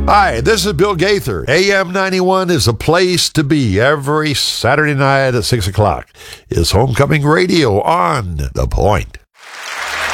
Hi, this is Bill Gaither. AM 91 is a place to be every Saturday night at 6 o'clock. It's Homecoming Radio on The Point.